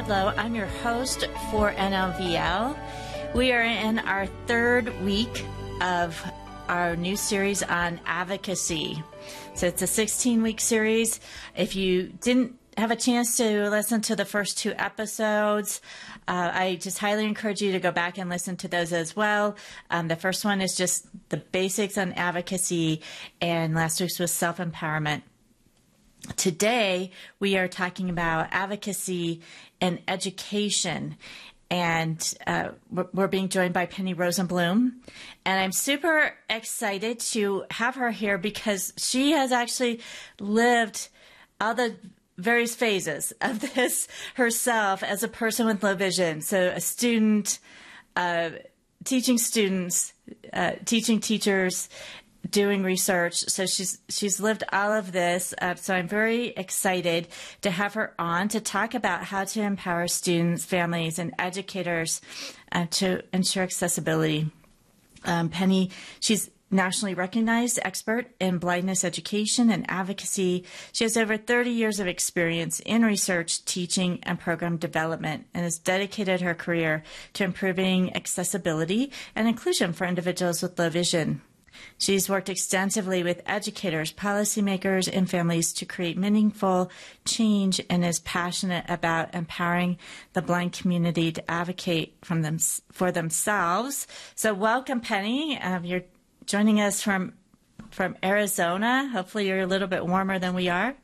Wardlow. I'm your host for NLVL. We are in our third week of our new series on advocacy. So it's a 16-week series. If you didn't have a chance to listen to the first two episodes, I just highly encourage you to go back and listen to those as well. The first one is just the basics on advocacy, and last week's was self-empowerment. Today, we are talking about advocacy and education, and we're being joined by Penny Rosenblum, and I'm super excited to have her here because she has actually lived all the various phases of this herself as a person with low vision. So a student, teaching students, teaching teachers, doing research. So she's lived all of this. So I'm very excited to have her on to talk about how to empower students, families, and educators to ensure accessibility. Penny, she's nationally recognized expert in blindness education and advocacy. She has over 30 years of experience in research, teaching, and program development, and has dedicated her career to improving accessibility and inclusion for individuals with low vision. She's worked extensively with educators, policymakers, and families to create meaningful change, and is passionate about empowering the blind community to advocate for themselves. So welcome, Penny. You're joining us from Arizona. Hopefully you're a little bit warmer than we are.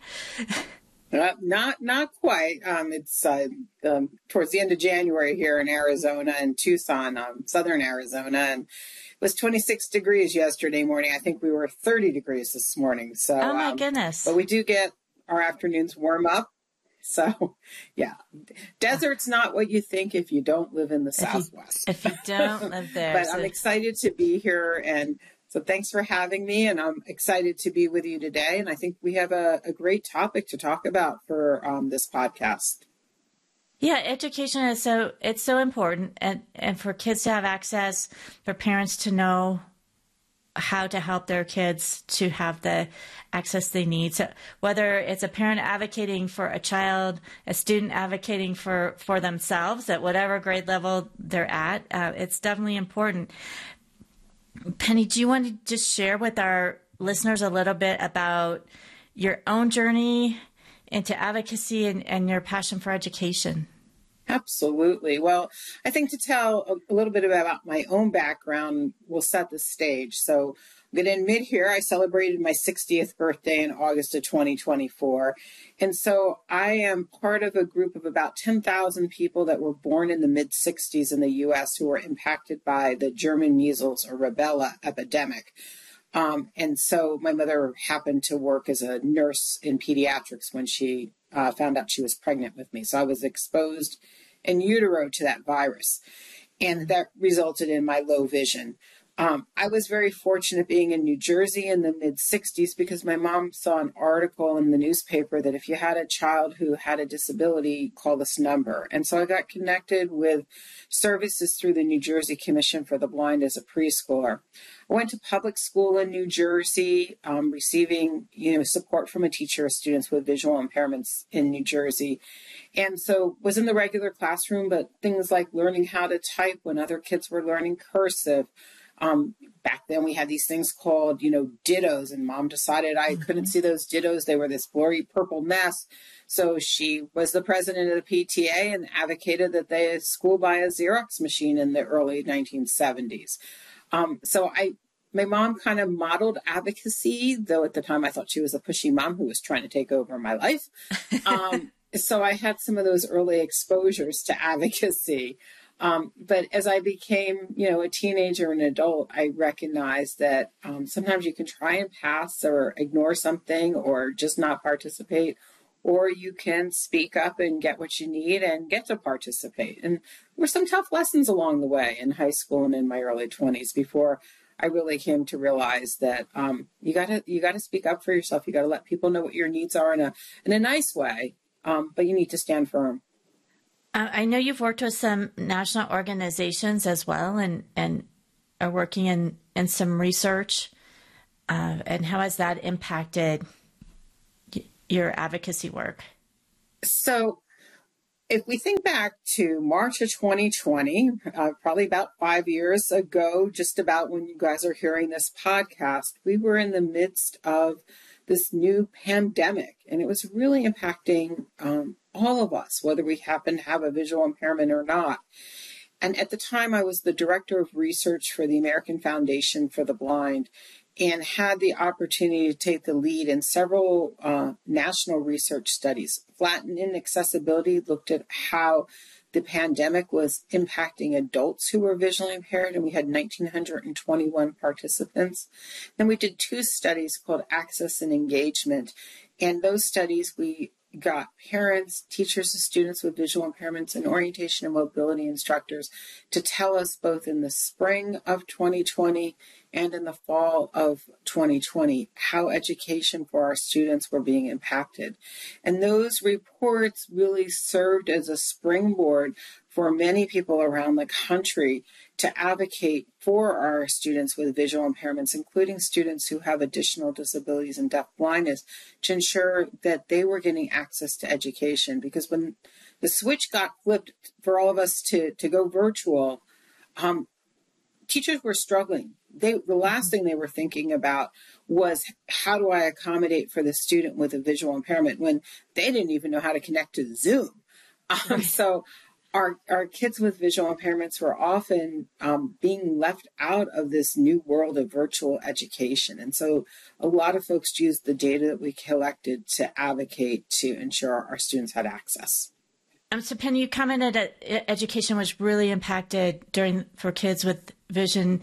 Not quite. It's towards the end of January here in Arizona, in Tucson, southern Arizona, and it was 26 degrees yesterday morning. I think we were 30 degrees this morning. So, oh my goodness! But we do get our afternoons warm up. So, yeah, desert's not what you think if you don't live in the Southwest. If you don't live there, but I'm excited to be here, and so thanks for having me, and I'm excited to be with you today. And I think we have a great topic to talk about for this podcast. Yeah, education is so important, and for kids to have access, for parents to know how to help their kids to have the access they need. So whether it's a parent advocating for a child, a student advocating for themselves at whatever grade level they're at, it's definitely important. Penny, do you want to just share with our listeners a little bit about your own journey into advocacy and your passion for education? Absolutely. Well, I think to tell a little bit about my own background will set the stage. So I'm going to admit here, I celebrated my 60th birthday in August of 2024. And so I am part of a group of about 10,000 people that were born in the mid-60s in the U.S. who were impacted by the German measles or rubella epidemic. And so my mother happened to work as a nurse in pediatrics when she found out she was pregnant with me. So I was exposed in utero to that virus, and that resulted in my low vision. I was very fortunate being in New Jersey in the mid-60s because my mom saw an article in the newspaper that if you had a child who had a disability, call this number. And so I got connected with services through the New Jersey Commission for the Blind as a preschooler. I went to public school in New Jersey, receiving support from a teacher of students with visual impairments in New Jersey. And so was in the regular classroom, but things like learning how to type when other kids were learning cursive. Back then we had these things called, dittos, and mom decided I couldn't see those dittos. They were this blurry purple mess. So she was the president of the PTA and advocated that the school buy a Xerox machine in the early 1970s. My mom kind of modeled advocacy, though at the time I thought she was a pushy mom who was trying to take over my life. So I had some of those early exposures to advocacy. But as I became, a teenager and adult, I recognized that sometimes you can try and pass or ignore something or just not participate, or you can speak up and get what you need and get to participate. And there were some tough lessons along the way in high school and in my early 20s before I really came to realize that you gotta speak up for yourself. You gotta let people know what your needs are in a nice way, but you need to stand firm. I know you've worked with some national organizations as well, and are working in some research. And how has that impacted your advocacy work? So If we think back to March of 2020, probably about 5 years ago, just about when you guys are hearing this podcast, we were in the midst of this new pandemic, and it was really impacting all of us, whether we happen to have a visual impairment or not. And at the time, I was the director of research for the American Foundation for the Blind, and had the opportunity to take the lead in several national research studies. Flatten Inaccessibility looked at how the pandemic was impacting adults who were visually impaired, and we had 1,921 participants. Then we did 2 studies called Access and Engagement, and those studies we got parents, teachers, and students with visual impairments, and orientation and mobility instructors to tell us both in the spring of 2020 and in the fall of 2020 how education for our students were being impacted. And those reports really served as a springboard for many people around the country to advocate for our students with visual impairments, including students who have additional disabilities and deaf blindness, to ensure that they were getting access to education. Because when the switch got flipped for all of us to go virtual, teachers were struggling. The last thing they were thinking about was, how do I accommodate for the student with a visual impairment, when they didn't even know how to connect to Zoom. So our kids with visual impairments were often being left out of this new world of virtual education. And so a lot of folks used the data that we collected to advocate to ensure our students had access. So Penn, you commented that education was really impacted for kids with vision,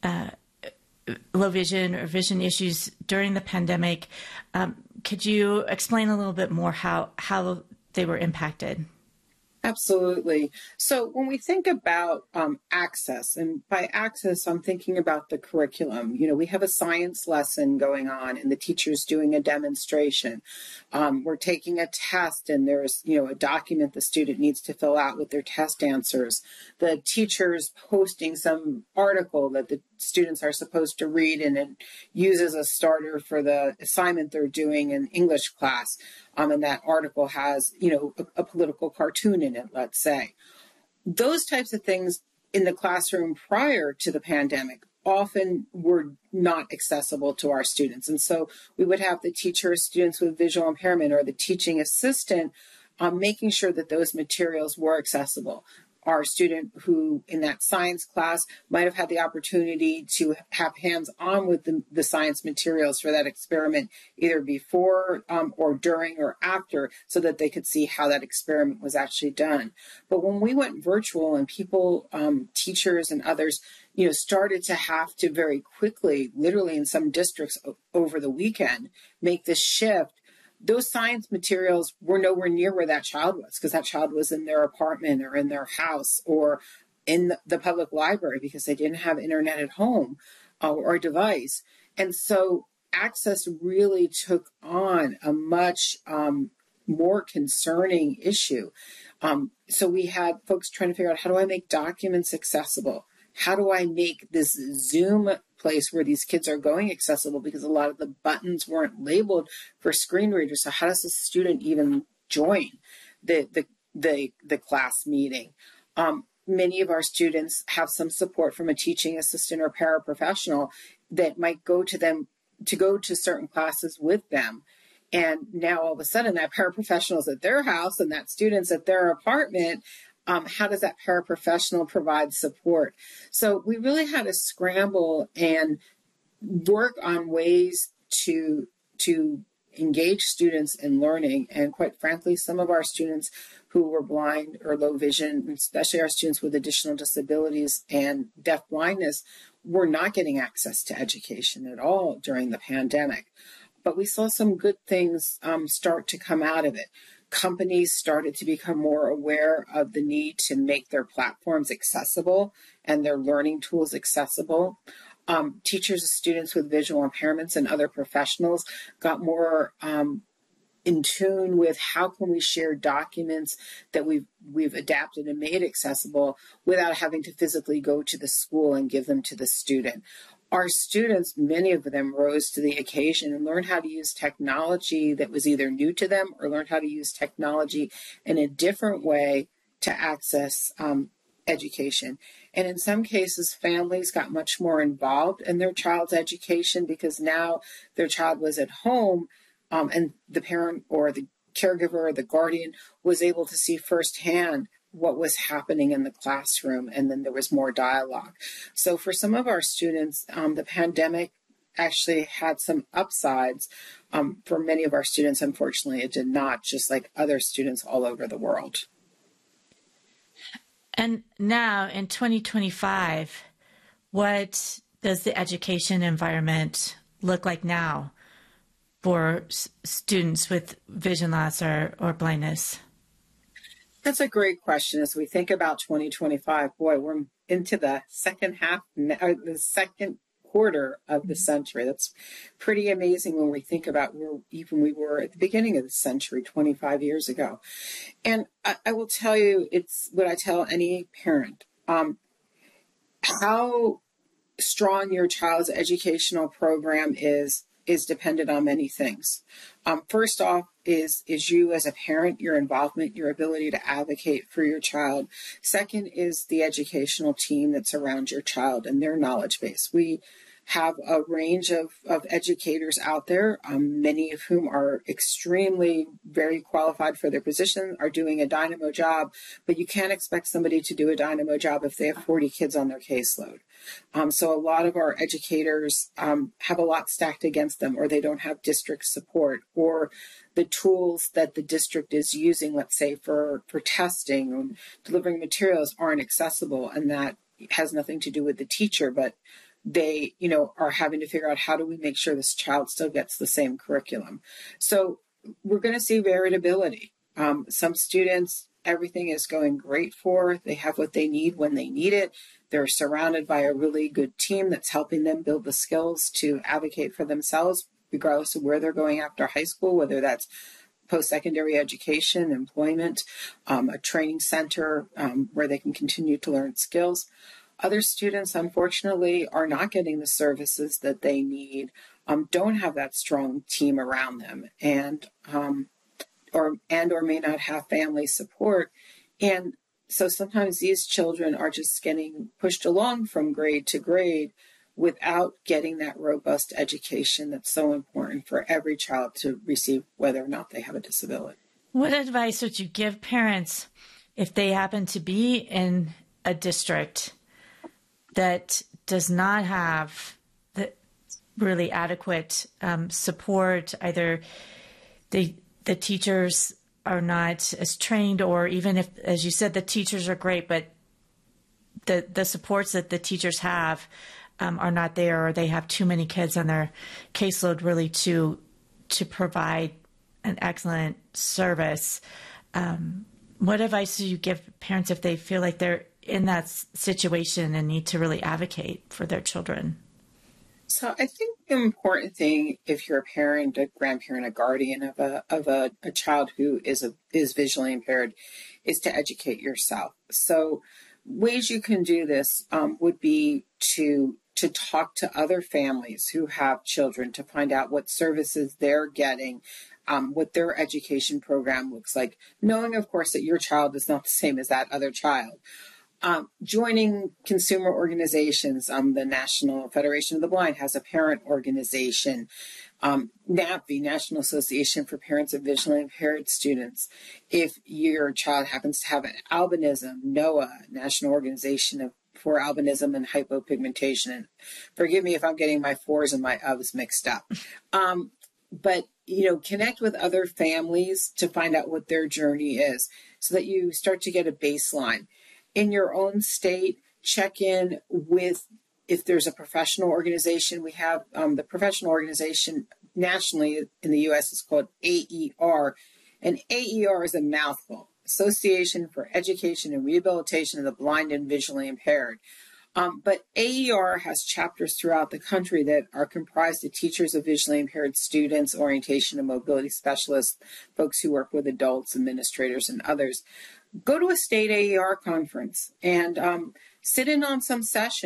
low vision or vision issues during the pandemic. Could you explain a little bit more how they were impacted? Absolutely. So when we think about access, and by access, I'm thinking about the curriculum. We have a science lesson going on and the teacher's doing a demonstration. We're taking a test and there's, a document the student needs to fill out with their test answers. The teacher's posting some article that the students are supposed to read, and it uses a starter for the assignment they're doing in English class. And that article has, a political cartoon in it, let's say. Those types of things in the classroom prior to the pandemic often were not accessible to our students. And so we would have the teacher of students with visual impairment or the teaching assistant making sure that those materials were accessible. Our student who in that science class might have had the opportunity to have hands-on with the science materials for that experiment, either before or during or after, so that they could see how that experiment was actually done. But when we went virtual and people, teachers and others, started to have to very quickly, literally in some districts over the weekend, make this shift, those science materials were nowhere near where that child was, because that child was in their apartment or in their house or in the public library because they didn't have internet at home or device. And so access really took on a much more concerning issue. So we had folks trying to figure out, how do I make documents accessible? How do I make this Zoom place where these kids are going accessible? Because a lot of the buttons weren't labeled for screen readers. So how does a student even join the class meeting? Many of our students have some support from a teaching assistant or paraprofessional that might go to certain classes with them. And now all of a sudden that paraprofessional is at their house and that student's at their apartment. How does that paraprofessional provide support? So we really had to scramble and work on ways to engage students in learning. And quite frankly, some of our students who were blind or low vision, especially our students with additional disabilities and deaf blindness, were not getting access to education at all during the pandemic. But we saw some good things start to come out of it. Companies started to become more aware of the need to make their platforms accessible and their learning tools accessible. Teachers and students with visual impairments and other professionals got more in tune with how can we share documents that we've adapted and made accessible without having to physically go to the school and give them to the student. our students, many of them rose to the occasion and learned how to use technology that was either new to them or learned how to use technology in a different way to access education. And in some cases, families got much more involved in their child's education because now their child was at home, and the parent or the caregiver or the guardian was able to see firsthand what was happening in the classroom, and then there was more dialogue. So for some of our students, the pandemic actually had some upsides. For many of our students, unfortunately, it did not, just like other students all over the world. And now in 2025, what does the education environment look like now for students with vision loss or blindness? That's a great question. As we think about 2025, boy, we're into the second half, or the second quarter of the century. That's pretty amazing when we think about where even we were at the beginning of the century, 25 years ago. And I will tell you, it's what I tell any parent. How strong your child's educational program is dependent on many things. First off is you as a parent, your involvement, your ability to advocate for your child. Second is the educational team that's around your child and their knowledge base. We have a range of educators out there, many of whom are extremely very qualified for their position, are doing a dynamo job, but you can't expect somebody to do a dynamo job if they have 40 kids on their caseload. So a lot of our educators have a lot stacked against them, or they don't have district support, or the tools that the district is using, let's say for testing or delivering materials, aren't accessible, and that has nothing to do with the teacher, but they, are having to figure out how do we make sure this child still gets the same curriculum. So we're going to see variability. Some students, everything is going great for. They have what they need when they need it. They're surrounded by a really good team that's helping them build the skills to advocate for themselves, regardless of where they're going after high school, whether that's post-secondary education, employment, a training center where they can continue to learn skills. Other students, unfortunately, are not getting the services that they need, don't have that strong team around them, and or may not have family support. And so sometimes these children are just getting pushed along from grade to grade without getting that robust education that's so important for every child to receive, whether or not they have a disability. What advice would you give parents if they happen to be in a district that does not have the really adequate support? Either the teachers are not as trained, or even if, as you said, the teachers are great, but the supports that the teachers have are not there, or they have too many kids on their caseload really to provide an excellent service. What advice do you give parents if they feel like they're in that situation and need to really advocate for their children? So I think the important thing, if you're a parent, a grandparent, a guardian of a child who is visually impaired, is to educate yourself. So ways you can do this would be to talk to other families who have children to find out what services they're getting, what their education program looks like, knowing, of course, that your child is not the same as that other child. Joining consumer organizations. The National Federation of the Blind has a parent organization. NAPV, National Association for Parents of Visually Impaired Students. If your child happens to have an albinism, NOAA, National Organization for Albinism and Hypopigmentation. And forgive me if I'm getting my fours and my ofs mixed up. But, connect with other families to find out what their journey is so that you start to get a baseline. In your own state, check in with, if there's a professional organization. We have the professional organization nationally in the U.S. is called AER, and AER is a mouthful, Association for Education and Rehabilitation of the Blind and Visually Impaired. But AER has chapters throughout the country that are comprised of teachers of visually impaired students, orientation and mobility specialists, folks who work with adults, administrators, and others. Go to a state AER conference and sit in on some sessions.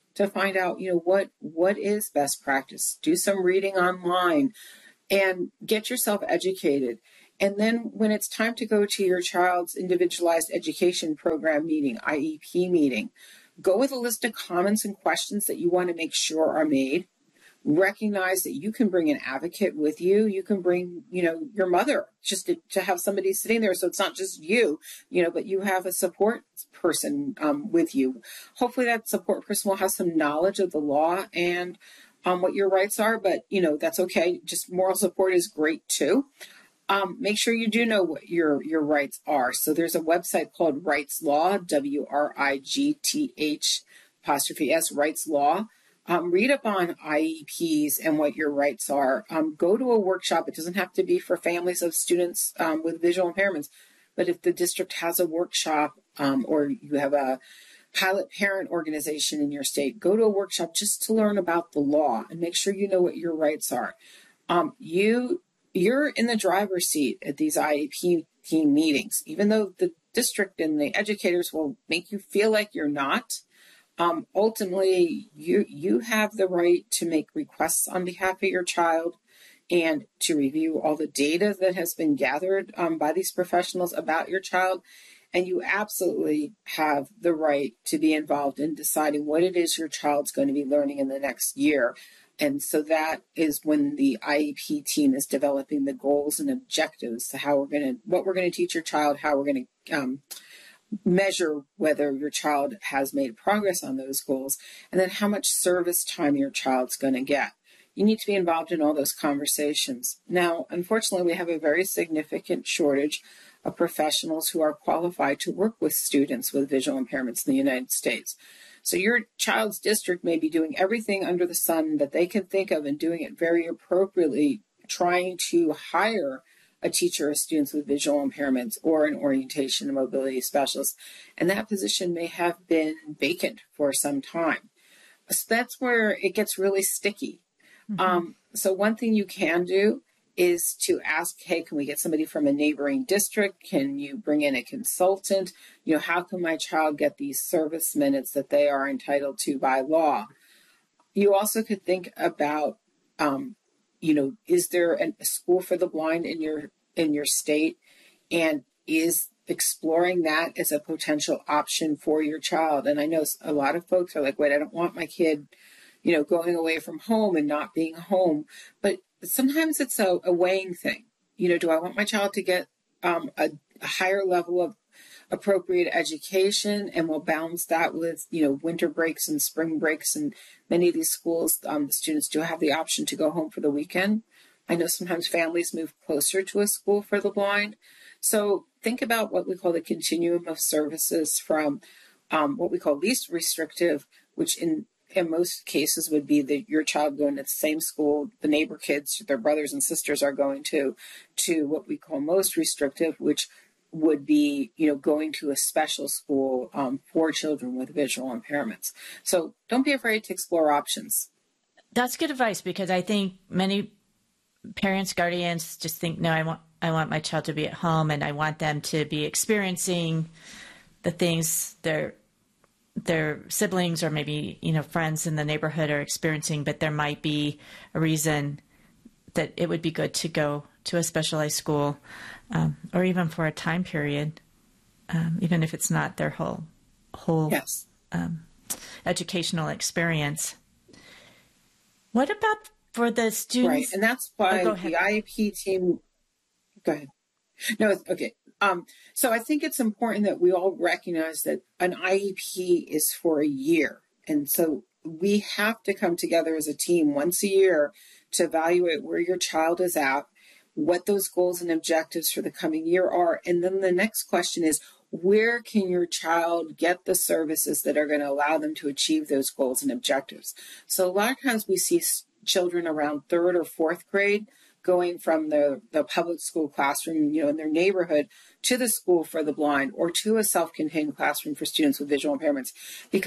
to find out, what is best practice. Do some reading online and get yourself educated. And then when it's time to go to your child's individualized education program meeting, IEP meeting, go with a list of comments and questions that you want to make sure are made. Recognize that you can bring an advocate with you. You can bring, your mother, just to have somebody sitting there. So it's not just you, but you have a support person with you. Hopefully that support person will have some knowledge of the law and what your rights are, but that's okay. Just moral support is great too. Make sure you do know what your rights are. So there's a website called Rights Law, WRIGTH''S, Rights Law. Read up on IEPs and what your rights are. Go to a workshop. It doesn't have to be for families of students with visual impairments, but if the district has a workshop or you have a pilot parent organization in your state, go to a workshop just to learn about the law and make sure you know what your rights are. You're in the driver's seat at these IEP team meetings, even though the district and the educators will make you feel like you're not. Ultimately, you have the right to make requests on behalf of your child and to review all the data that has been gathered by these professionals about your child. And you absolutely have the right to be involved in deciding what it is your child's going to be learning in the next year. And so that is when the IEP team is developing the goals and objectives to what we're going to teach your child, how we're going to measure whether your child has made progress on those goals, and then how much service time your child's going to get. You need to be involved in all those conversations. Now, unfortunately, we have a very significant shortage of professionals who are qualified to work with students with visual impairments in the United States. So your child's district may be doing everything under the sun that they can think of and doing it very appropriately, trying to hire a teacher of students with visual impairments or an orientation and mobility specialist. And that position may have been vacant for some time. So that's where it gets really sticky. Mm-hmm. So one thing you can do is to ask, hey, can we get somebody from a neighboring district? Can you bring in a consultant? How can my child get these service minutes that they are entitled to by law? You also could think about, is there a school for the blind in your state? And is exploring that as a potential option for your child? And I know a lot of folks are like, wait, I don't want my kid, going away from home and not being home. But sometimes it's a weighing thing. Do I want my child to get a higher level of appropriate education, and we'll balance that with, winter breaks and spring breaks. And many of these schools, the students do have the option to go home for the weekend. I know sometimes families move closer to a school for the blind. So think about what we call the continuum of services from what we call least restrictive, which in most cases would be that your child going to the same school the neighbor kids, their brothers and sisters are going to what we call most restrictive, which would be, going to a special school for children with visual impairments. So don't be afraid to explore options. That's good advice, because I think many parents, guardians just think, no, I want my child to be at home and I want them to be experiencing the things their siblings or maybe, friends in the neighborhood are experiencing, but there might be a reason that it would be good to go to a specialized school, or even for a time period, even if it's not their whole yes. Educational experience. What about for the students? Right, and that's why the IEP team. Go ahead. No, it's okay. So I think it's important that we all recognize that an IEP is for a year. And so we have to come together as a team once a year to evaluate where your child is at, what those goals and objectives for the coming year are. And then the next question is, where can your child get the services that are going to allow them to achieve those goals and objectives? So a lot of times we see children around third or fourth grade going from the public school classroom, in their neighborhood to the school for the blind or to a self-contained classroom for students with visual impairments. Because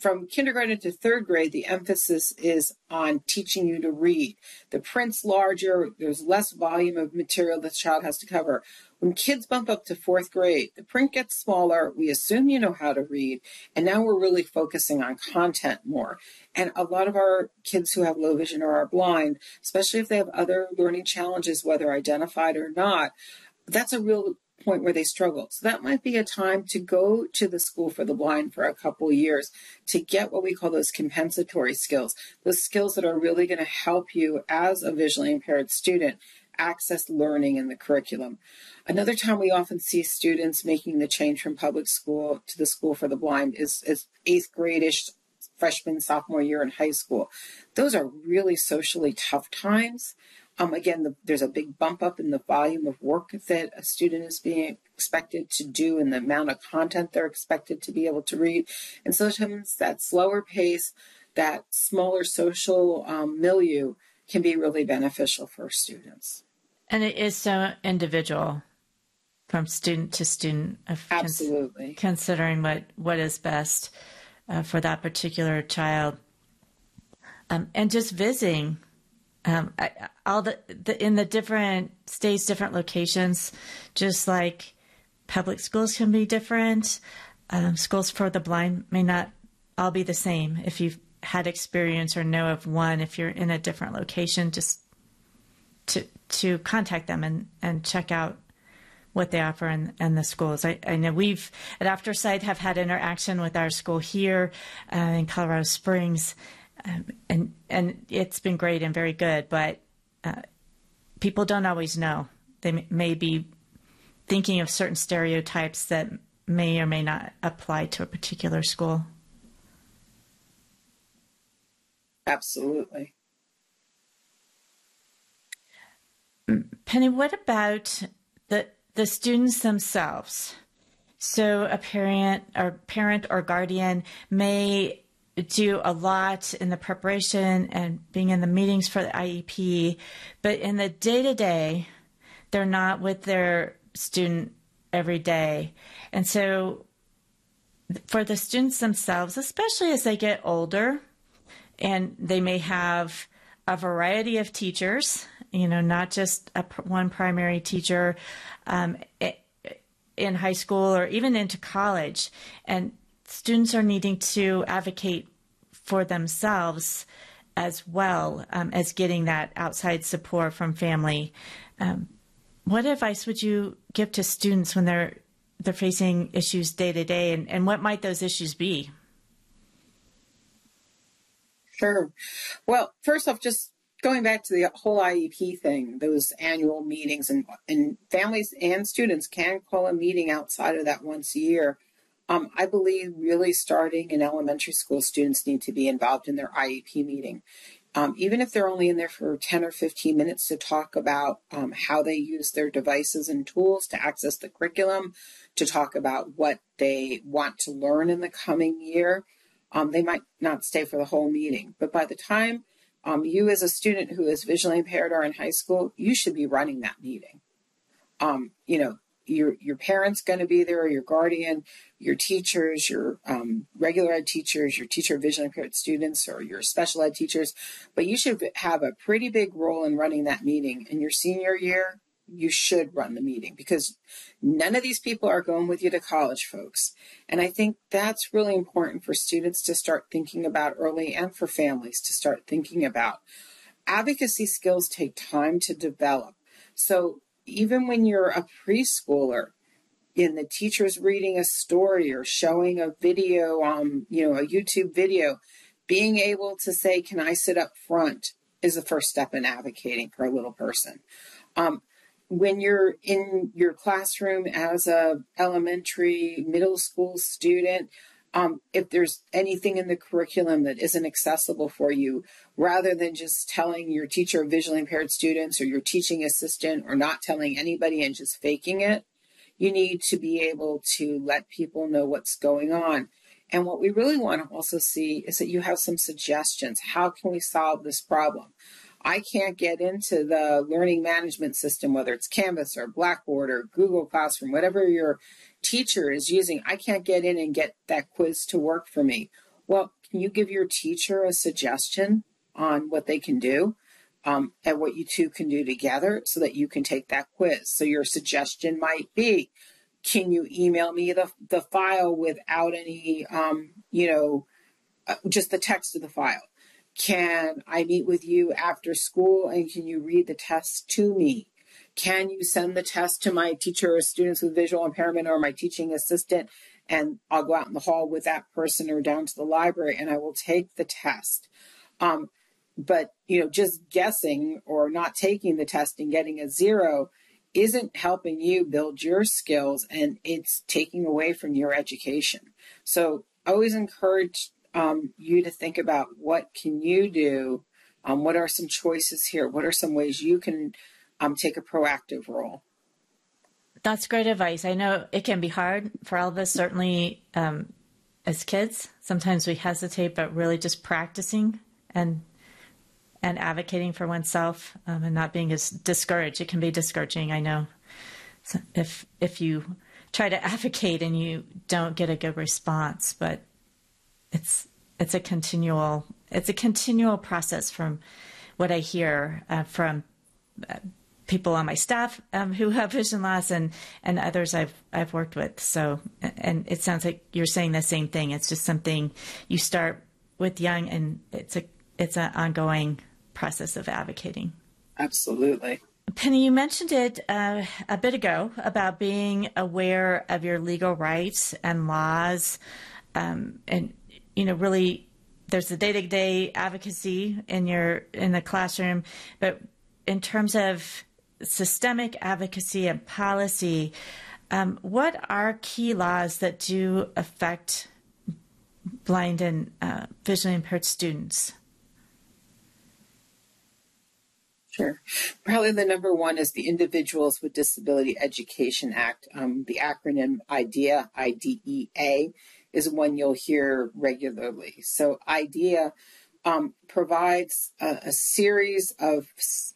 from kindergarten to third grade, the emphasis is on teaching you to read. The print's larger, there's less volume of material the child has to cover. When kids bump up to fourth grade, the print gets smaller, we assume you know how to read, and now we're really focusing on content more. And a lot of our kids who have low vision or are blind, especially if they have other learning challenges, whether identified or not, that's a real point where they struggle. So that might be a time to go to the School for the Blind for a couple years to get what we call those compensatory skills, those skills that are really going to help you as a visually impaired student access learning in the curriculum. Another time we often see students making the change from public school to the School for the Blind is eighth grade-ish, freshman, sophomore year in high school. Those are really socially tough times. Again, there's a big bump up in the volume of work that a student is being expected to do and the amount of content they're expected to be able to read. And sometimes that slower pace, that smaller social milieu can be really beneficial for students. And it is so individual from student to student. Absolutely. Considering what is best for that particular child. And just visiting all in the different states, different locations, just like public schools can be different. Schools for the blind may not all be the same. If you've had experience or know of one, if you're in a different location, just to contact them and check out what they offer in the schools. I know we've at Aftersight have had interaction with our school here in Colorado Springs. And it's been great and very good, but people don't always know. They may be thinking of certain stereotypes that may or may not apply to a particular school. Absolutely. Penny, what about the students themselves? So a parent or guardian may do a lot in the preparation and being in the meetings for the IEP, but in the day-to-day, they're not with their student every day. And so for the students themselves, especially as they get older, and they may have a variety of teachers, not just one primary teacher in high school or even into college, and students are needing to advocate for themselves as well as getting that outside support from family. What advice would you give to students when they're facing issues day to day, and what might those issues be? Sure. Well, first off, just going back to the whole IEP thing, those annual meetings, and families and students can call a meeting outside of that once a year. I believe really starting in elementary school, students need to be involved in their IEP meeting. Even if they're only in there for 10 or 15 minutes to talk about how they use their devices and tools to access the curriculum, to talk about what they want to learn in the coming year. They might not stay for the whole meeting, but by the time you as a student who is visually impaired are in high school, you should be running that meeting. Your parent's going to be there, or your guardian, your teachers, your regular ed teachers, your teacher of visually impaired students, or your special ed teachers. But you should have a pretty big role in running that meeting. In your senior year, you should run the meeting, because none of these people are going with you to college, folks. And I think that's really important for students to start thinking about early, and for families to start thinking about. Advocacy skills take time to develop. So even when you're a preschooler, and the teacher's reading a story or showing a video, a YouTube video, being able to say, "Can I sit up front?" is the first step in advocating for a little person. When you're in your classroom as a elementary, middle school student, if there's anything in the curriculum that isn't accessible for you, rather than just telling your teacher of visually impaired students or your teaching assistant, or not telling anybody and just faking it, you need to be able to let people know what's going on. And what we really want to also see is that you have some suggestions. How can we solve this problem? I can't get into the learning management system, whether it's Canvas or Blackboard or Google Classroom, whatever your teacher is using. I can't get in and get that quiz to work for me. Well, can you give your teacher a suggestion on what they can do and what you two can do together so that you can take that quiz? So your suggestion might be, can you email me the file without any, just the text of the file? Can I meet with you after school and can you read the test to me? Can you send the test to my teacher or students with visual impairment or my teaching assistant, and I'll go out in the hall with that person or down to the library and I will take the test. But, just guessing or not taking the test and getting a 0 isn't helping you build your skills, and it's taking away from your education. So I always encourage you to think about what can you do? What are some choices here? What are some ways you can take a proactive role? That's great advice. I know it can be hard for all of us, certainly as kids. Sometimes we hesitate, but really just practicing and advocating for oneself and not being as discouraged. It can be discouraging, I know. So if you try to advocate and you don't get a good response, but it's a continual process from what I hear from people on my staff who have vision loss and others I've worked with. So, and it sounds like you're saying the same thing. It's just something you start with young, and it's an ongoing process of advocating. Absolutely. Penny, you mentioned it a bit ago about being aware of your legal rights and laws, and really there's the day-to-day advocacy in the classroom, but in terms of systemic advocacy and policy, what are key laws that do affect blind and visually impaired students? Sure. Probably the number one is the Individuals with Disability Education Act. The acronym IDEA, IDEA, is one you'll hear regularly. So IDEA provides a series of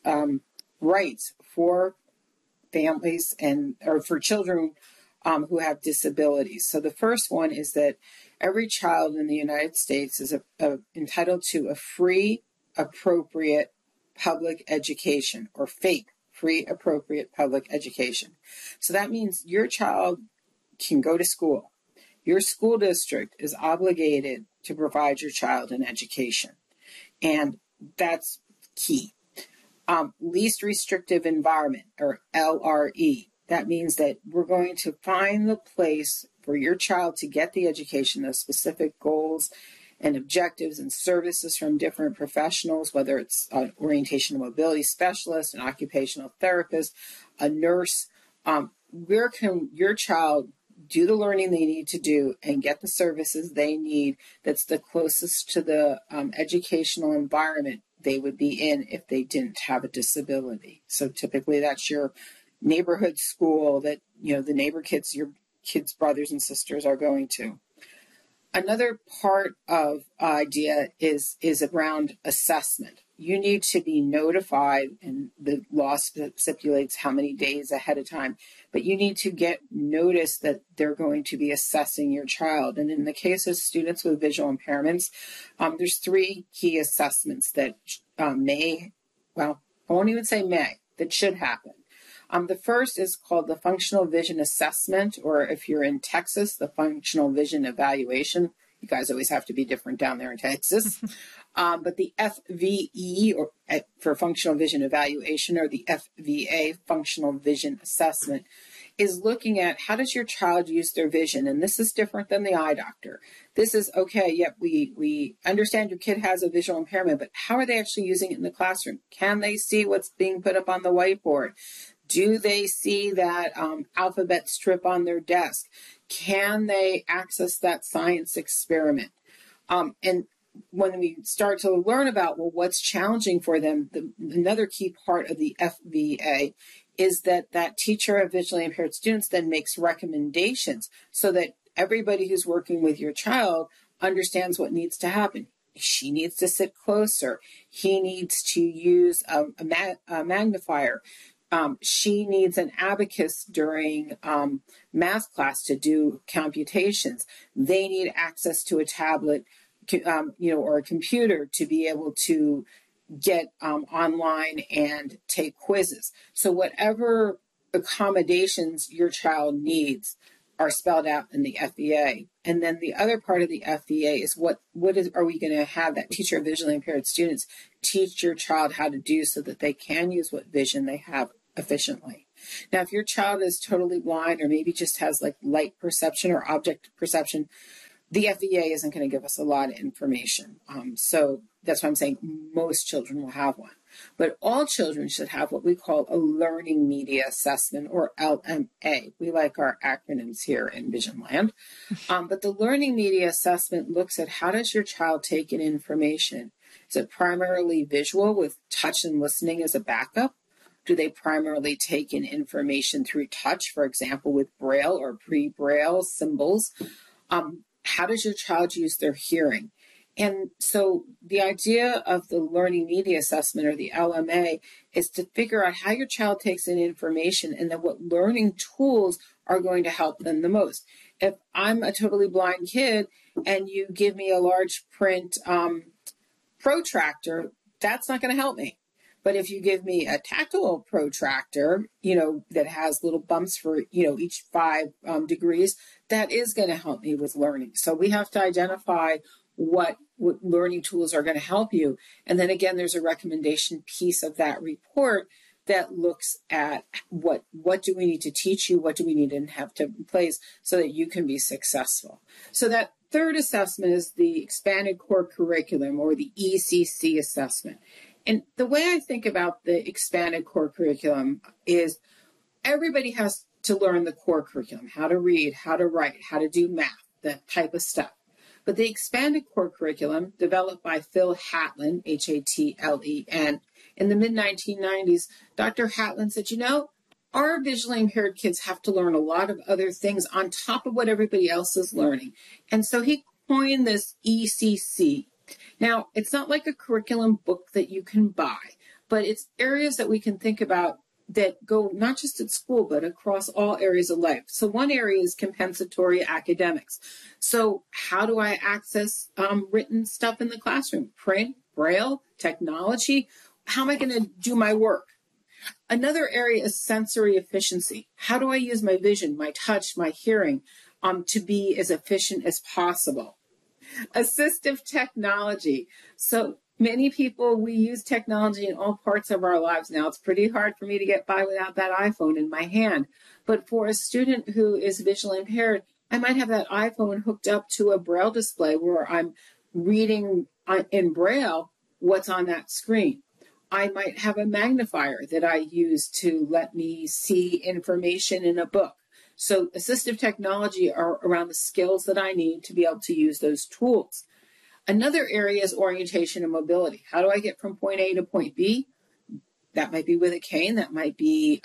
rights for families or for children who have disabilities. So the first one is that every child in the United States is entitled to a free, appropriate public education, or FAPE, free, appropriate public education. So that means your child can go to school. Your school district is obligated to provide your child an education. And that's key. Least restrictive environment, or LRE. That means that we're going to find the place for your child to get the education, those specific goals and objectives and services from different professionals, whether it's an orientation and mobility specialist, an occupational therapist, a nurse. Where can your child do the learning they need to do and get the services they need that's the closest to the educational environment they would be in if they didn't have a disability? So typically that's your neighborhood school that, the neighbor kids, your kids' brothers and sisters are going to. Another part of IDEA is around assessment. You need to be notified, and the law stipulates how many days ahead of time, but you need to get notice that they're going to be assessing your child. And in the case of students with visual impairments, there's 3 key assessments that I won't even say that should happen. The first is called the Functional Vision Assessment, or if you're in Texas, the Functional Vision Evaluation. You guys always have to be different down there in Texas. But the FVE, or for Functional Vision Evaluation, or the FVA, Functional Vision Assessment, is looking at how does your child use their vision. And this is different than the eye doctor. This is, okay, yep, we understand your kid has a visual impairment, but how are they actually using it in the classroom? Can they see what's being put up on the whiteboard? Do they see that alphabet strip on their desk? Can they access that science experiment? And when we start to learn about, what's challenging for them, another key part of the FVA is that teacher of visually impaired students then makes recommendations so that everybody who's working with your child understands what needs to happen. She needs to sit closer. He needs to use a magnifier. She needs an abacus during math class to do computations. They need access to a tablet or a computer to be able to get online and take quizzes. So whatever accommodations your child needs are spelled out in the FVA. And then the other part of the FVA is are we going to have that teacher of visually impaired students teach your child how to do so that they can use what vision they have efficiently. Now, if your child is totally blind or maybe just has like light perception or object perception, the FVA isn't going to give us a lot of information. So that's why I'm saying most children will have one. But all children should have what we call a learning media assessment, or LMA. We like our acronyms here in Vision Land. But the learning media assessment looks at how does your child take in information? Is it primarily visual with touch and listening as a backup? Do they primarily take in information through touch, for example, with Braille or pre-Braille symbols? How does your child use their hearing? And so the idea of the learning media assessment, or the LMA, is to figure out how your child takes in information and then what learning tools are going to help them the most. If I'm a totally blind kid and you give me a large print protractor, that's not going to help me. But if you give me a tactile protractor, that has little bumps for, each 5 degrees, that is going to help me with learning. So we have to identify what learning tools are going to help you. And then again, there's a recommendation piece of that report that looks at what do we need to teach you, what do we need to have to in place so that you can be successful. So that third assessment is the expanded core curriculum, or the ECC assessment. And the way I think about the expanded core curriculum is everybody has to learn the core curriculum, how to read, how to write, how to do math, that type of stuff. But the expanded core curriculum, developed by Phil Hatlen, Hatlen, in the mid-1990s, Dr. Hatlen said, our visually impaired kids have to learn a lot of other things on top of what everybody else is learning. And so he coined this ECC. Now, it's not like a curriculum book that you can buy, but it's areas that we can think about that go not just at school, but across all areas of life. So one area is compensatory academics. So how do I access written stuff in the classroom? Print, Braille, technology? How am I going to do my work? Another area is sensory efficiency. How do I use my vision, my touch, my hearing to be as efficient as possible? Assistive technology. So many people, we use technology in all parts of our lives now. It's pretty hard for me to get by without that iPhone in my hand. But for a student who is visually impaired, I might have that iPhone hooked up to a Braille display where I'm reading in Braille what's on that screen. I might have a magnifier that I use to let me see information in a book. So assistive technology are around the skills that I need to be able to use those tools. Another area is orientation and mobility. How do I get from point A to point B? That might be with a cane. That might be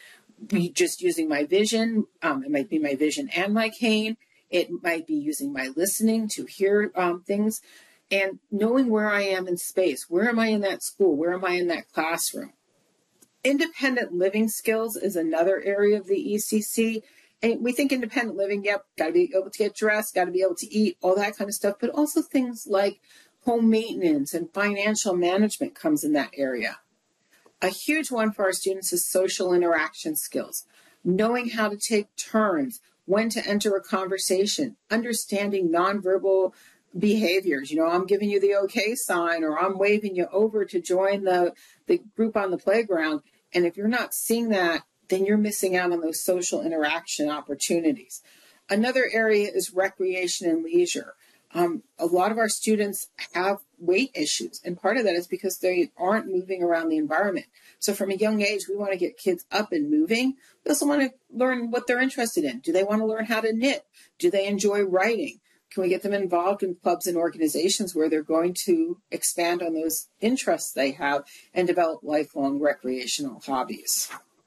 just using my vision. It might be my vision and my cane. It might be using my listening to hear things, and knowing where I am in space. Where am I in that school? Where am I in that classroom? Independent living skills is another area of the ECC. And we think independent living, got to be able to get dressed, got to be able to eat, all that kind of stuff. But also things like home maintenance and financial management comes in that area. A huge one for our students is social interaction skills. Knowing how to take turns, when to enter a conversation, understanding nonverbal behaviors. I'm giving you the okay sign, or I'm waving you over to join the group on the playground. And if you're not seeing that, then you're missing out on those social interaction opportunities. Another area is recreation and leisure. A lot of our students have weight issues, and part of that is because they aren't moving around the environment. So from a young age, we want to get kids up and moving. We also want to learn what they're interested in. Do they want to learn how to knit? Do they enjoy writing? Can we get them involved in clubs and organizations where they're going to expand on those interests they have and develop lifelong recreational hobbies?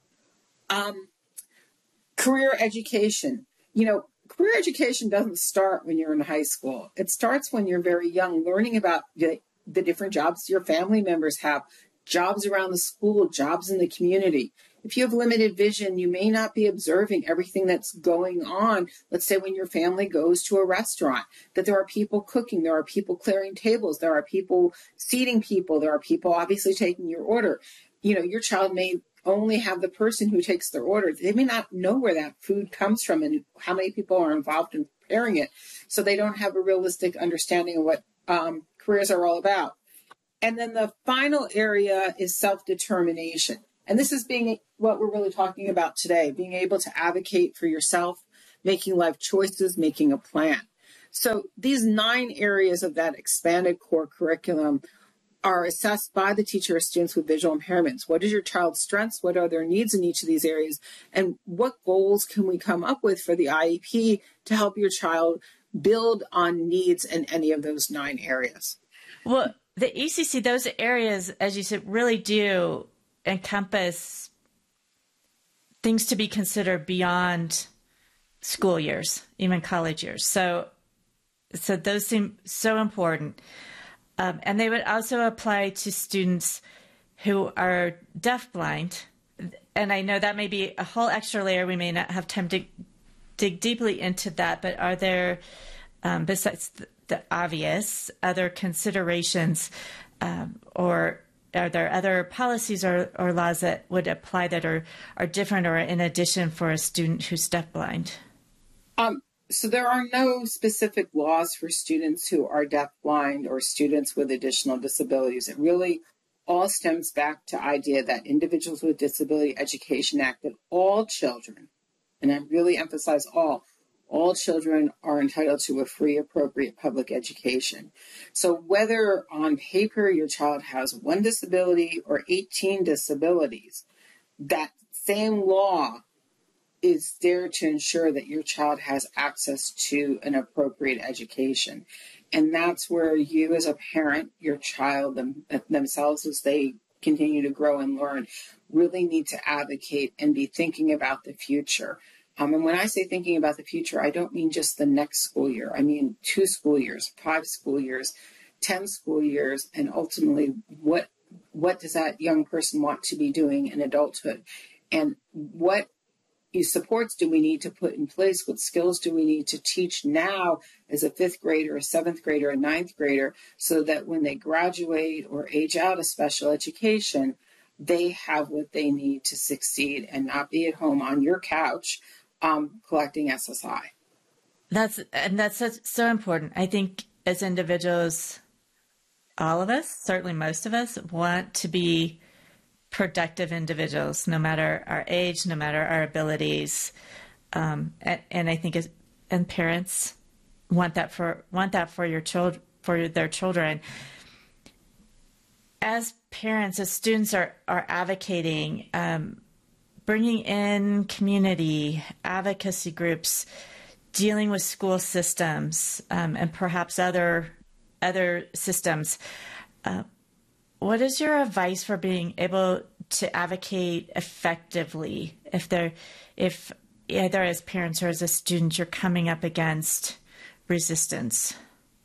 Career education. Career education doesn't start when you're in high school. It starts when you're very young, learning about the different jobs your family members have, jobs around the school, jobs in the community. If you have limited vision, you may not be observing everything that's going on. Let's say when your family goes to a restaurant, that there are people cooking, there are people clearing tables, there are people seating people, there are people obviously taking your order. Your child may only have the person who takes their order. They may not know where that food comes from and how many people are involved in preparing it. So they don't have a realistic understanding of what careers are all about. And then the final area is self-determination. And this is what we're really talking about today, being able to advocate for yourself, making life choices, making a plan. So these 9 areas of that expanded core curriculum are assessed by the teacher or students with visual impairments. What is your child's strengths? What are their needs in each of these areas? And what goals can we come up with for the IEP to help your child build on needs in any of those 9 areas? Well, the ECC, those areas, as you said, really do encompass things to be considered beyond school years, even college years. So those seem so important. And they would also apply to students who are deafblind. And I know that may be a whole extra layer. We may not have time to dig deeply into that, but are there, besides the obvious, other considerations, or are there other policies or laws that would apply that are different or in addition for a student who's deafblind? So there are no specific laws for students who are deafblind or students with additional disabilities. It really all stems back to the idea that Individuals with Disability Education Act, that all children, and I really emphasize all children are entitled to a free, appropriate public education. So whether on paper your child has 1 disability or 18 disabilities, that same law is there to ensure that your child has access to an appropriate education. And that's where you as a parent, your child themselves, as they continue to grow and learn, really need to advocate and be thinking about the future. And when I say thinking about the future, I don't mean just the next school year. I mean 2 school years, 5 school years, 10 school years, and ultimately what does that young person want to be doing in adulthood? And what supports do we need to put in place? What skills do we need to teach now as a 5th grader, a 7th grader, a 9th grader, so that when they graduate or age out of special education, they have what they need to succeed and not be at home on your couch collecting SSI. That's so important. I think as individuals, all of us, certainly most of us, want to be productive individuals, no matter our age, no matter our abilities, and I think and parents want that for your child, for their children. As parents, as students are advocating, bringing in community advocacy groups, dealing with school systems, and perhaps other systems. What is your advice for being able to advocate effectively if either as parents or as a student you're coming up against resistance?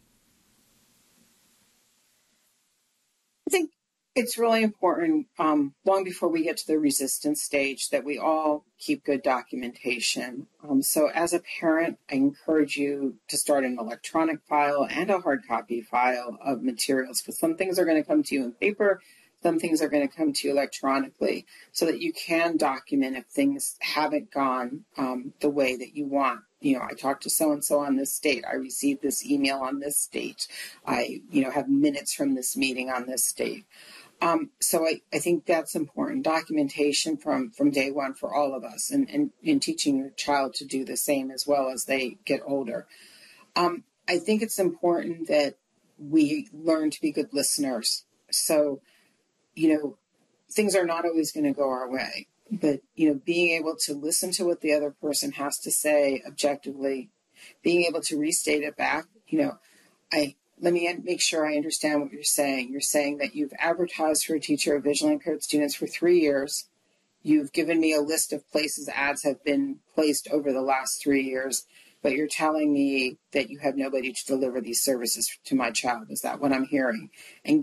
I think it's really important, long before we get to the resistance stage, that we all keep good documentation. So as a parent, I encourage you to start an electronic file and a hard copy file of materials, because some things are going to come to you in paper, some things are going to come to you electronically, so that you can document if things haven't gone the way that you want. I talked to so-and-so on this date. I received this email on this date. I, have minutes from this meeting on this date. So I think that's important. Documentation from day one for all of us, and teaching your child to do the same as well as they get older. I think it's important that we learn to be good listeners. So, things are not always going to go our way, but, being able to listen to what the other person has to say objectively, being able to restate it back, let me make sure I understand what you're saying. You're saying that you've advertised for a teacher of visually impaired students for 3 years. You've given me a list of places ads have been placed over the last 3 years, but you're telling me that you have nobody to deliver these services to my child. Is that what I'm hearing? And get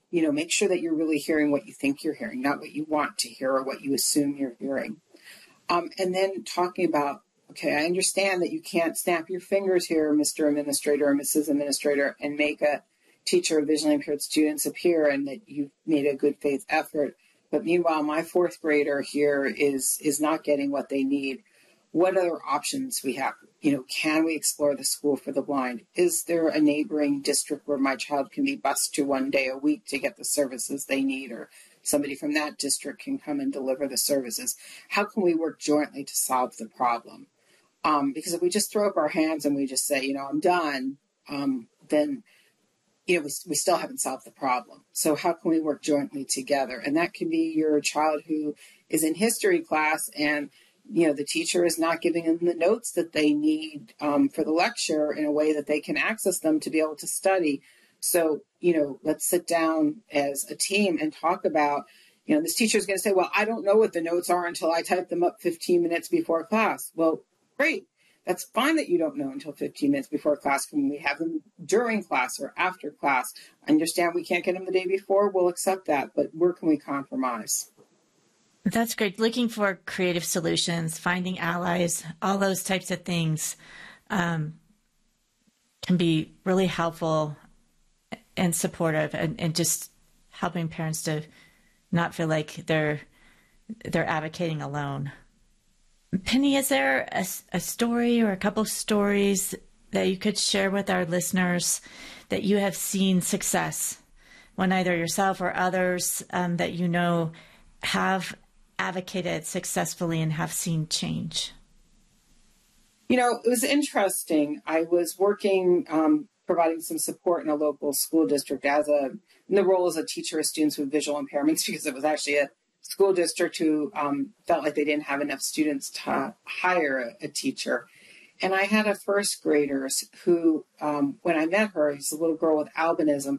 make sure that you're really hearing what you think you're hearing, not what you want to hear or what you assume you're hearing. And then talking about, okay, I understand that you can't snap your fingers here, Mr. Administrator or Mrs. Administrator, and make a teacher of visually impaired students appear, and that you've made a good faith effort. But meanwhile, my fourth grader here is not getting what they need. What other options we have? Can we explore the school for the blind? Is there a neighboring district where my child can be bused to one day a week to get the services they need, or somebody from that district can come and deliver the services? How can we work jointly to solve the problem? Because if we just throw up our hands and we just say, I'm done, then we still haven't solved the problem. So how can we work jointly together? And that can be your child who is in history class and, the teacher is not giving them the notes that they need for the lecture in a way that they can access them to be able to study. So, let's sit down as a team and talk about, this teacher is going to say, well, I don't know what the notes are until I type them up 15 minutes before class. Well, great. That's fine that you don't know until 15 minutes before class. Can we have them during class or after class? I understand we can't get them the day before. We'll accept that. But where can we compromise? That's great. Looking for creative solutions, finding allies, all those types of things can be really helpful and supportive, and just helping parents to not feel like they're advocating alone. Penny, is there a story or a couple of stories that you could share with our listeners that you have seen success when either yourself or others that have advocated successfully and have seen change? It was interesting. I was working, providing some support in a local school district in the role as a teacher of students with visual impairments, because it was actually a school district who felt like they didn't have enough students to hire a teacher. And I had a first grader who, when I met her, she's a little girl with albinism.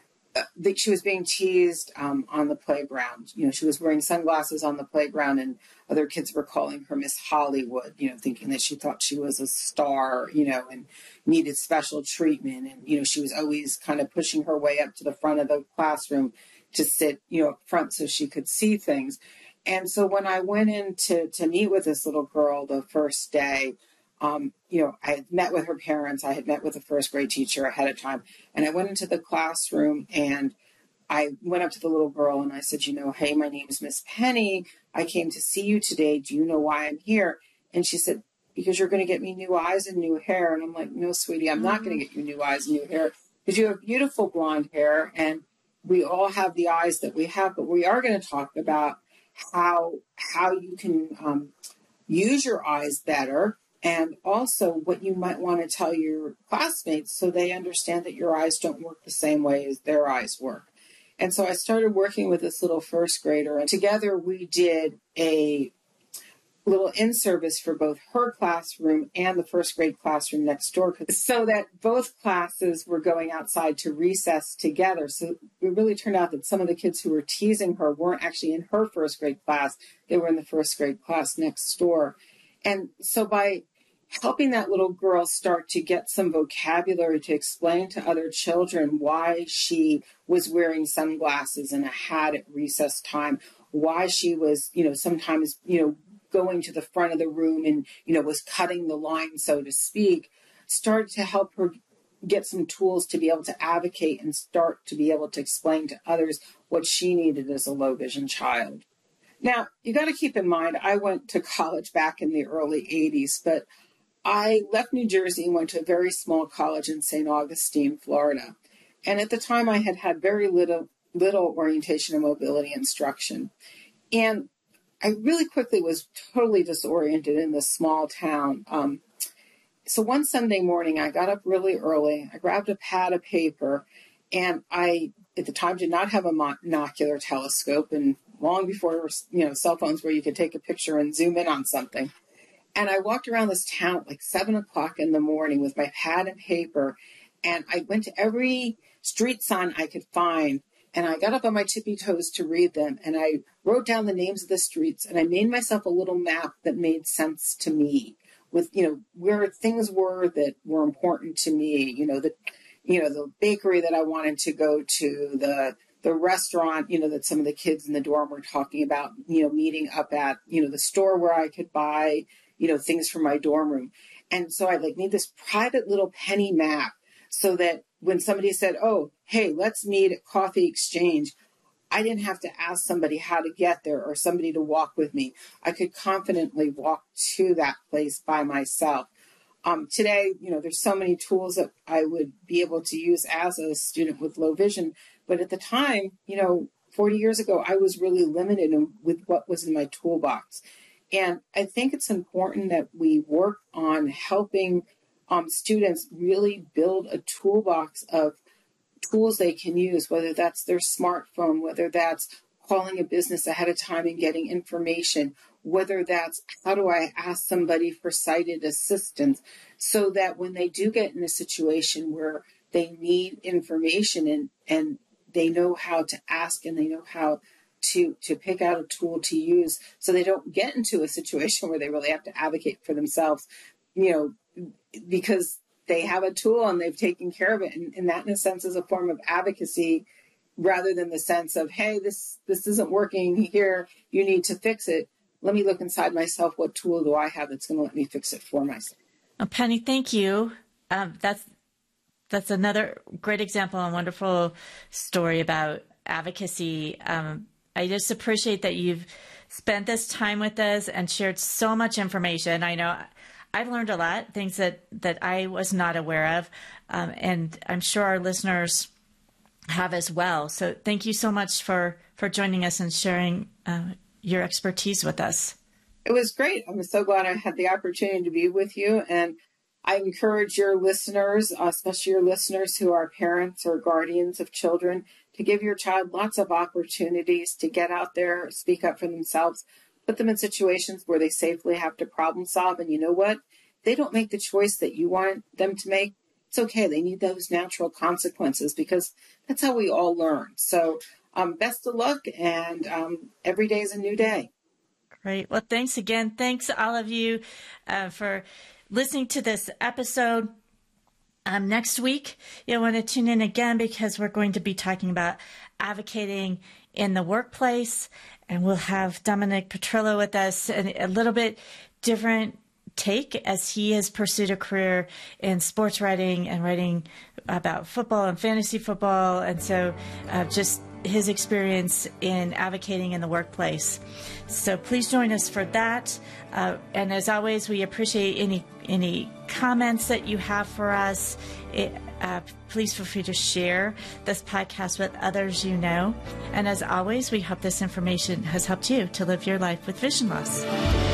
She was being teased on the playground. She was wearing sunglasses on the playground, and other kids were calling her Miss Hollywood, thinking that she thought she was a star, and needed special treatment. And, she was always kind of pushing her way up to the front of the classroom to sit, up front so she could see things. And so when I went in to meet with this little girl the first day, I had met with her parents. I had met with a first grade teacher ahead of time. And I went into the classroom and I went up to the little girl and I said, hey, my name is Miss Penny. I came to see you today. Do you know why I'm here? And she said, because you're going to get me new eyes and new hair. And I'm like, no, sweetie, I'm not going to get you new eyes and new hair, because you have beautiful blonde hair and we all have the eyes that we have. But we are going to talk about how you can use your eyes better, and also what you might want to tell your classmates so they understand that your eyes don't work the same way as their eyes work. And so I started working with this little first grader, and together we did a little in-service for both her classroom and the first grade classroom next door, so that both classes were going outside to recess together. So it really turned out that some of the kids who were teasing her weren't actually in her first grade class. They were in the first grade class next door. And so by helping that little girl start to get some vocabulary to explain to other children why she was wearing sunglasses and a hat at recess time, why she was, sometimes, going to the front of the room and, was cutting the line, so to speak, started to help her get some tools to be able to advocate and start to be able to explain to others what she needed as a low vision child. Now, you got to keep in mind, I went to college back in the early 80s, but I left New Jersey and went to a very small college in St. Augustine, Florida. And at the time, I had had very little orientation and mobility instruction. And I really quickly was totally disoriented in this small town. So one Sunday morning, I got up really early. I grabbed a pad of paper, and I, at the time, did not have a monocular telescope, and long before, cell phones where you could take a picture and zoom in on something. And I walked around this town at like 7 o'clock in the morning with my pad and paper, and I went to every street sign I could find, and I got up on my tippy toes to read them, and I wrote down the names of the streets, and I made myself a little map that made sense to me with, where things were that were important to me, the bakery that I wanted to go to, the the restaurant, that some of the kids in the dorm were talking about, meeting up at, the store where I could buy, things for my dorm room. And so I need this private little penny map so that when somebody said, oh, hey, let's meet at Coffee Exchange, I didn't have to ask somebody how to get there or somebody to walk with me. I could confidently walk to that place by myself. Today, there's so many tools that I would be able to use as a student with low vision. But at the time, 40 years ago, I was really limited with what was in my toolbox. And I think it's important that we work on helping students really build a toolbox of tools they can use, whether that's their smartphone, whether that's calling a business ahead of time and getting information, whether that's how do I ask somebody for sighted assistance, so that when they do get in a situation where they need information and they know how to ask and they know how to pick out a tool to use, so they don't get into a situation where they really have to advocate for themselves, because they have a tool and they've taken care of it. And that, in a sense, is a form of advocacy rather than the sense of, hey, this isn't working here, you need to fix it. Let me look inside myself. What tool do I have that's going to let me fix it for myself? Oh, Penny, thank you. That's another great example and wonderful story about advocacy. I just appreciate that you've spent this time with us and shared so much information. I know I've learned a lot, things that I was not aware of, and I'm sure our listeners have as well. So thank you so much for joining us and sharing your expertise with us. It was great. I'm so glad I had the opportunity to be with you. And I encourage your listeners, especially your listeners who are parents or guardians of children, to give your child lots of opportunities to get out there, speak up for themselves, put them in situations where they safely have to problem solve. And you know what? They don't make the choice that you want them to make. It's okay. They need those natural consequences because that's how we all learn. So best of luck, and every day is a new day. Great. Well, thanks again. Thanks all of you for listening to this episode. Next week, you'll want to tune in again because we're going to be talking about advocating in the workplace, and we'll have Dominic Petrillo with us, and a little bit different take as he has pursued a career in sports writing and writing about football and fantasy football. And so just his experience in advocating in the workplace. So please join us for that. And as always, we appreciate any comments that you have for us. Please feel free to share this podcast with others you know. And as always, we hope this information has helped you to live your life with vision loss.